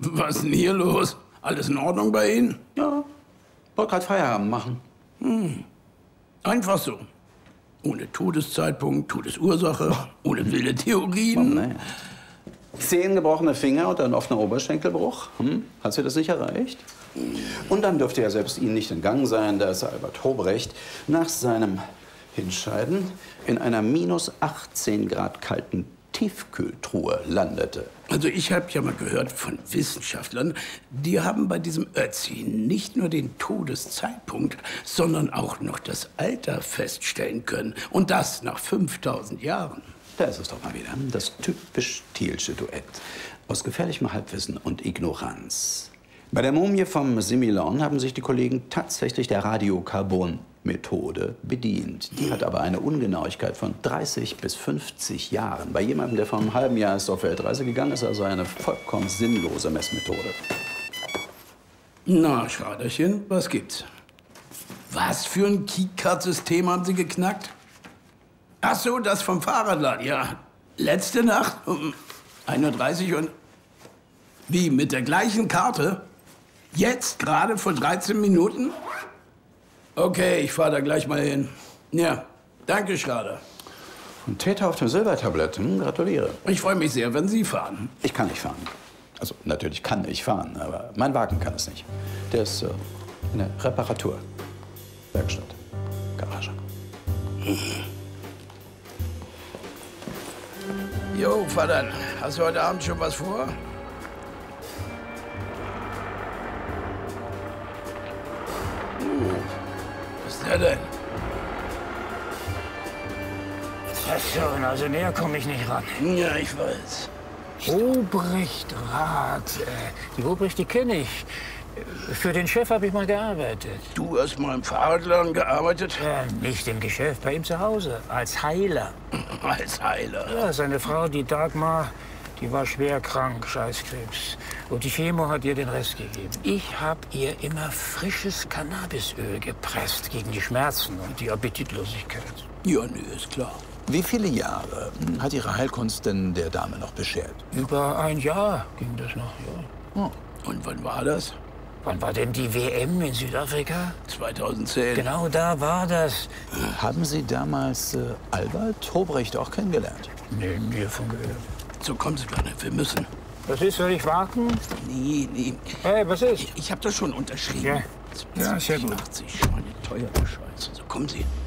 Was ist denn hier los? Alles in Ordnung bei Ihnen? Ja, wollte gerade Feierabend machen. Einfach so. Ohne Todeszeitpunkt, Todesursache, ohne wilde Theorien. Nee. 10 gebrochene Finger und ein offener Oberschenkelbruch. Hat sie das nicht erreicht? Und dann dürfte ja selbst Ihnen nicht entgangen sein, dass Albert Hobrecht nach seinem Hinscheiden in einer minus 18 Grad kalten Tiefkühltruhe landete. Also ich habe ja mal gehört von Wissenschaftlern, die haben bei diesem Ötzi nicht nur den Todeszeitpunkt, sondern auch noch das Alter feststellen können. Und das nach 5000 Jahren. Da ist es doch mal wieder. Das typisch Thielsche Duett aus gefährlichem Halbwissen und Ignoranz. Bei der Mumie vom Similon haben sich die Kollegen tatsächlich der Radiokarbon-Methode bedient. Die hat aber eine Ungenauigkeit von 30 bis 50 Jahren. Bei jemandem, der vor einem halben Jahr erst auf Weltreise gegangen ist, also eine vollkommen sinnlose Messmethode. Na, Schaderchen, was gibt's? Was für ein Keycard-System haben Sie geknackt? Ach so, das vom Fahrradladen, ja. Letzte Nacht um 1:30 Uhr und... Wie, mit der gleichen Karte? Jetzt, gerade vor 13 Minuten? Okay, ich fahre da gleich mal hin. Ja, danke, Schrader. Und Täter auf dem Silbertablett, gratuliere. Ich freue mich sehr, wenn Sie fahren. Ich kann nicht fahren. Also, natürlich kann ich fahren, aber mein Wagen kann es nicht. Der ist in der Reparatur. Werkstatt. Garage. Jo, Vater, hast du heute Abend schon was vor? Was ist der denn? Was schon, also näher komme ich nicht ran. Ja, ich weiß. Hobrecht Rath. Die Hobrecht, die kenne ich. Für den Chef habe ich mal gearbeitet. Du hast mal im Fahrradladen gearbeitet? Nicht im Geschäft, bei ihm zu Hause. Als Heiler. Als Heiler? Ja, seine Frau, die Dagmar, die war schwer krank, Scheißkrebs. Und die Chemo hat ihr den Rest gegeben. Ich habe ihr immer frisches Cannabisöl gepresst gegen die Schmerzen und die Appetitlosigkeit. Ja, nee, ist klar. Wie viele Jahre hat Ihre Heilkunst denn der Dame noch beschert? Über ein Jahr ging das noch, ja. Oh. Und wann war das? Wann war denn die WM in Südafrika? 2010. Genau da war das. Haben Sie damals Albert Hobrecht auch kennengelernt? Nee, nie davon gehört. So, kommen Sie, Kleine, wir müssen. Was ist, soll ich warten? Nee. Hey, was ist? Ich habe das schon unterschrieben. Ja, ja, sehr gut. 80, schon eine teure Scheiße. So, kommen Sie.